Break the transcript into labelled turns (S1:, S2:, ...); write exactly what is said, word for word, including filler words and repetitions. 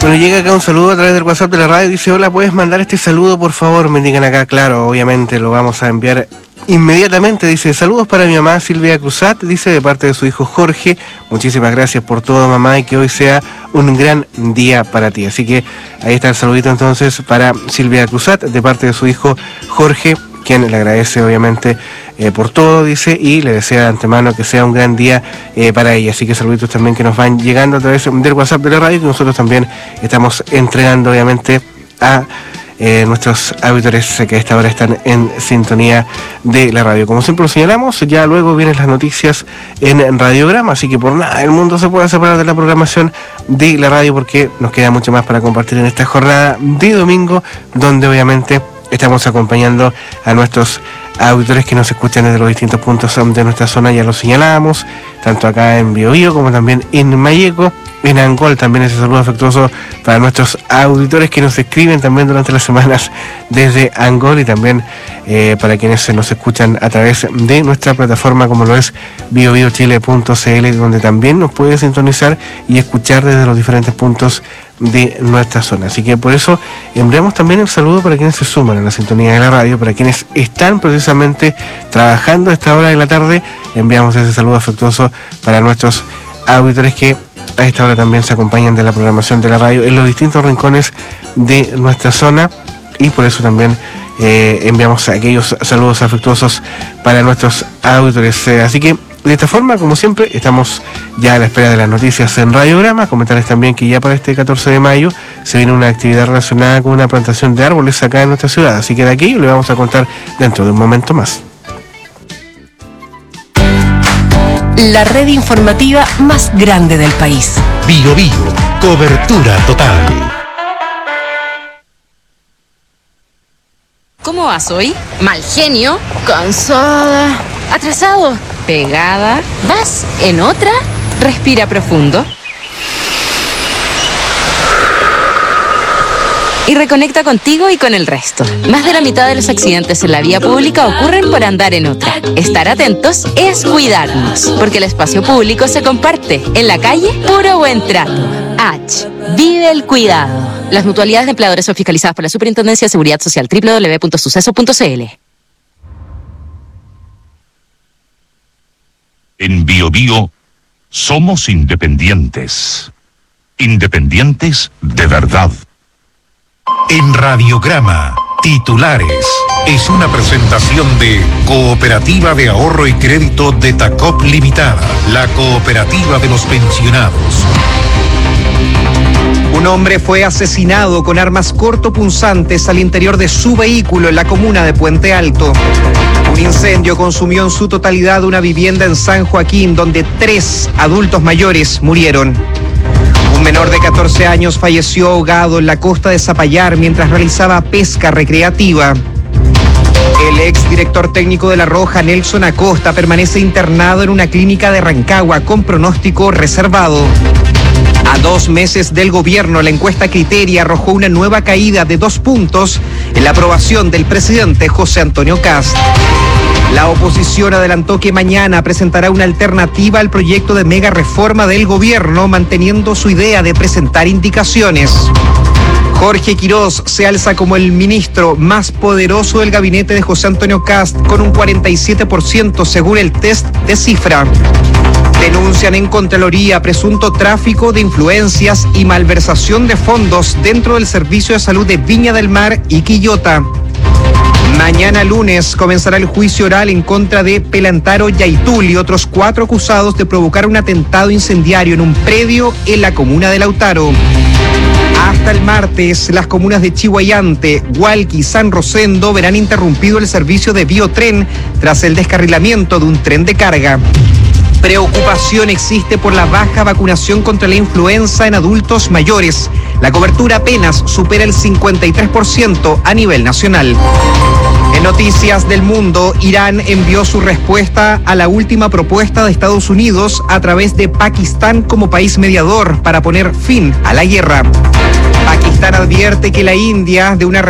S1: Bueno, llega acá un saludo a través del WhatsApp de la radio. Dice, hola, ¿puedes mandar este saludo, por favor? Me indican acá, claro, obviamente lo vamos a enviar inmediatamente. Dice, saludos para mi mamá Silvia Cruzat, dice, de parte de su hijo Jorge. Muchísimas gracias por todo, mamá, y que hoy sea un gran día para ti. Así que ahí está el saludito entonces para Silvia Cruzat, de parte de su hijo Jorge, quien le agradece obviamente eh, por todo, dice, y le desea de antemano que sea un gran día eh, para ella. Así que saluditos también que nos van llegando a través del WhatsApp de la radio, que nosotros también estamos entregando obviamente a eh, nuestros auditores que a esta hora están en sintonía de la radio. Como siempre lo señalamos, ya luego vienen las noticias en Radiograma, así que por nada el mundo se puede separar de la programación de la radio, porque nos queda mucho más para compartir en esta jornada de domingo, donde obviamente estamos acompañando a nuestros auditores que nos escuchan desde los distintos puntos de nuestra zona. Ya lo señalábamos, tanto acá en Biobío como también en Mayeco, en Angol. También ese saludo afectuoso para nuestros auditores que nos escriben también durante las semanas desde Angol, y también eh, para quienes nos escuchan a través de nuestra plataforma como lo es biobiochile punto cl, donde también nos puede sintonizar y escuchar desde los diferentes puntos de nuestra zona. Así que por eso enviamos también el saludo para quienes se suman a la sintonía de la radio, para quienes están precisamente trabajando a esta hora de la tarde. Enviamos ese saludo afectuoso para nuestros auditores que a esta hora también se acompañan de la programación de la radio en los distintos rincones de nuestra zona, y por eso también eh, enviamos aquellos saludos afectuosos para nuestros auditores. Eh, así que de esta forma, como siempre, estamos ya a la espera de las noticias en Radiograma. Comentarles también que ya para este catorce de mayo se viene una actividad relacionada con una plantación de árboles acá en nuestra ciudad, así que de aquí le vamos a contar dentro de un momento más.
S2: La red informativa más grande del país.
S3: Bio Bio, cobertura total.
S4: ¿Cómo vas hoy? Mal genio, cansada, atrasado, pegada. ¿Vas en otra? Respira profundo. Y reconecta contigo y con el resto. Más de la mitad de los accidentes en la vía pública ocurren por andar en otra. Estar atentos es cuidarnos, porque el espacio público se comparte. En la calle, puro buen trato. H. Vive el cuidado. Las mutualidades de empleadores son fiscalizadas por la Superintendencia de Seguridad Social. doble u doble u doble u punto suceso punto c l.
S3: En Bio Bio somos independientes. Independientes de verdad. En Radiograma, titulares. Es una presentación de Cooperativa de Ahorro y Crédito de Tacop Limitada, la cooperativa de los pensionados.
S5: Un hombre fue asesinado con armas cortopunzantes al interior de su vehículo en la comuna de Puente Alto. Un incendio consumió en su totalidad una vivienda en San Joaquín, donde tres adultos mayores murieron. Un menor de catorce años falleció ahogado en la costa de Zapallar mientras realizaba pesca recreativa. El exdirector técnico de La Roja, Nelson Acosta, permanece internado en una clínica de Rancagua con pronóstico reservado. A dos meses del gobierno, la encuesta Criteria arrojó una nueva caída de dos puntos en la aprobación del presidente José Antonio Kast. La oposición adelantó que mañana presentará una alternativa al proyecto de mega reforma del gobierno, manteniendo su idea de presentar indicaciones. Jorge Quirós se alza como el ministro más poderoso del gabinete de José Antonio Kast, con un cuarenta y siete por ciento según el test de cifra. Denuncian en Contraloría presunto tráfico de influencias y malversación de fondos dentro del Servicio de Salud de Viña del Mar y Quillota. Mañana lunes comenzará el juicio oral en contra de Pelantaro Yaitul y otros cuatro acusados de provocar un atentado incendiario en un predio en la comuna de Lautaro. Hasta el martes, las comunas de Chihuayante, Hualqui y San Rosendo verán interrumpido el servicio de biotren tras el descarrilamiento de un tren de carga. Preocupación existe por la baja vacunación contra la influenza en adultos mayores. La cobertura apenas supera el cincuenta y tres por ciento a nivel nacional. En noticias del mundo, Irán envió su respuesta a la última propuesta de Estados Unidos a través de Pakistán como país mediador para poner fin a la guerra. Pakistán advierte que la India, de una